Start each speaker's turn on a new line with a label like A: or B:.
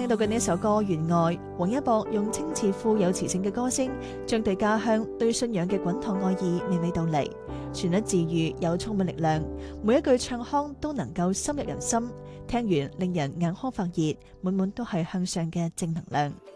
A: 聽到嘅呢首歌《願愛》，王一博用清澈富有磁性嘅歌聲，將對家鄉、對信仰嘅滾燙愛意娓娓道嚟，旋律治癒又充滿力量，每一句唱腔都能夠深入人心，聽完令人眼眶發熱，滿滿都係向上嘅正能量。